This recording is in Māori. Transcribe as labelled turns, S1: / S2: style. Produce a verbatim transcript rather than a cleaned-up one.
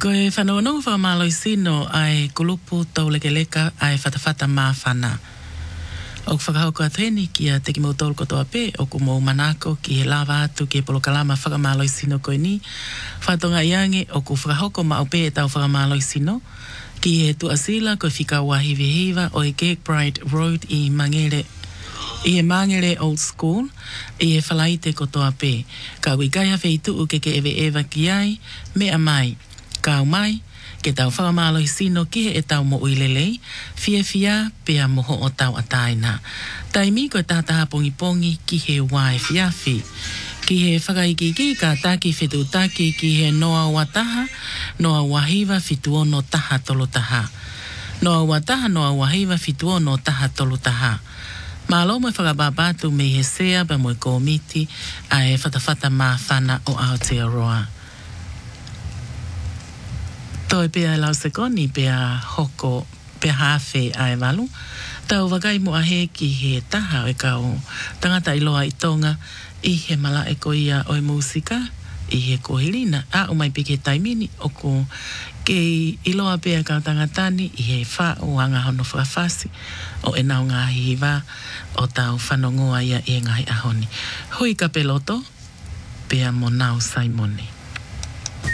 S1: Ko e whanonongo whakamalo sino ai kulupu tau lekeleka ai whatawhata maa whana. O whakahauko atueni ki a teki mau tolu kotoa pe, o ku mau manako ki he lawa atu ki he polokalama whakamalo sino koe ni. Whatonga iange o ku whakahauko mao pe e tau whakamalo sino. Ki he tuasila koe whika wahivi hiva o e Kirkbride Road i Mangere. I he Mangere Old School, i he whalaite kotoa pe. Ka wikaiha wheitu u keke ewe ewa ki ai, mea mai. Kau mai, ke tau whakamalo i sino ki he e tau mo uilelei, fia fia pea moho o tau ataina. Taimi koe tātaha pongi pongi ki he wai fiafi. Ki he whakaikiki ka taki whitu taki ki he noa wataha, noa wahiva whitu ono taha tolo taha. Noa wataha noa wahiva whitu ono taha tolo taha. Malo mo whakababatu me he sea ba mo e komiti a e whatawhata maa whana o Aotearoa. Toi pea e lau sekoni pea hoko pea hawhe a e walu. Tau wakai mo ahe ki he taha e kau tangata iloa i tonga i he mala e ko ia o e musika i he kohilina. A o mai pike taimini o ko ke iloa pea kau tangatani i he wha o anga hono whakawhasi o e nao ngā hiwa o tau whanongoa ia i ngahi ahoni. Hui ka peloto pea mo nau Saimoni.